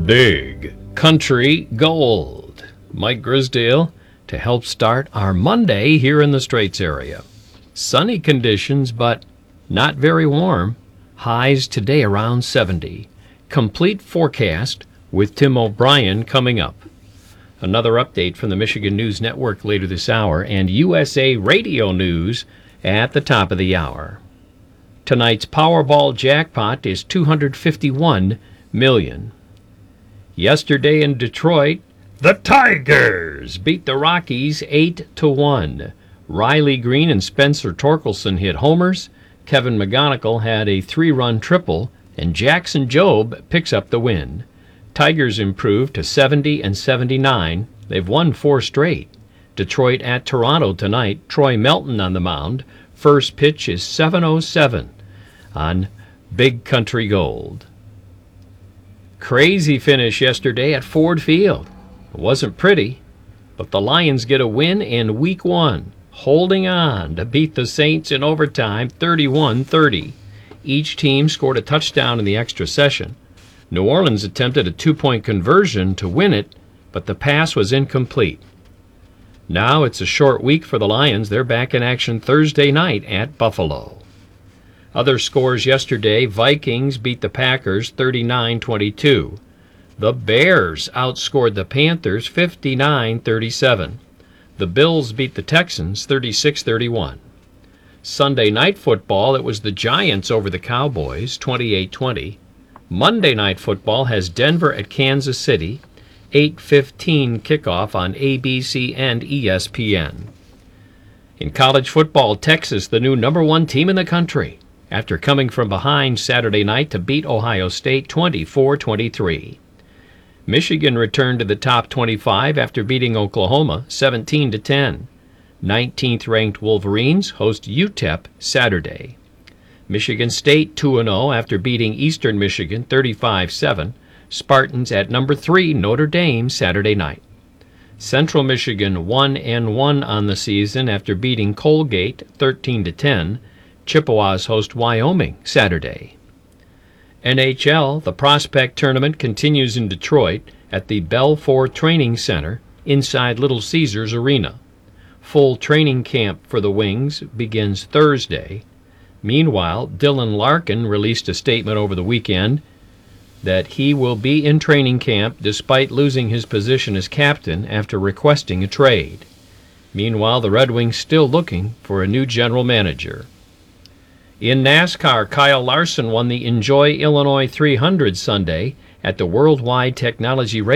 Big Country Gold. Mike Grisdale to help start our Monday here in the Straits area. Sunny conditions, but not very warm. Highs today around 70. Complete forecast with Tim O'Brien coming up. Another update from the Michigan News Network later this hour, and USA Radio News at the top of the hour. Tonight's Powerball jackpot is $251 million. Yesterday in Detroit, the Tigers beat the Rockies 8-1. Riley Green and Spencer Torkelson hit homers. Kevin McGonigal had a 3-run triple, and Jackson Jobe picks up the win. Tigers improved to 70 and 79. They've won 4 straight. Detroit at Toronto tonight. Troy Melton on the mound. First pitch is 7:07 on Big Country Gold. Crazy finish yesterday at Ford Field. It wasn't pretty, but the Lions get a win in Week 1, holding on to beat the Saints in overtime 31-30. Each team scored a touchdown in the extra session. New Orleans attempted a 2-point conversion to win it, but the pass was incomplete. Now it's a short week for the Lions. They're back in action Thursday night at Buffalo. Other scores yesterday, Vikings beat the Packers 39-22. The Bears outscored the Panthers 59-37. The Bills beat the Texans 36-31. Sunday night football, it was the Giants over the Cowboys 28-20. Monday night football has Denver at Kansas City, 8:15 kickoff on ABC and ESPN. In college football, Texas, the new number 1 team in the country, after coming from behind Saturday night to beat Ohio State 24-23. Michigan returned to the top 25 after beating Oklahoma 17-10. 19th-ranked Wolverines host UTEP Saturday. Michigan State 2-0 after beating Eastern Michigan 35-7. Spartans at number 3 Notre Dame Saturday night. Central Michigan 1-1 on the season after beating Colgate 13-10. Chippewas host Wyoming Saturday. NHL, the Prospect Tournament continues in Detroit at the Belfour Training Center inside Little Caesars Arena. Full training camp for the Wings begins Thursday. Meanwhile, Dylan Larkin released a statement over the weekend that he will be in training camp despite losing his position as captain after requesting a trade. Meanwhile, the Red Wings still looking for a new general manager. In NASCAR, Kyle Larson won the Enjoy Illinois 300 Sunday at the Worldwide Technology Race.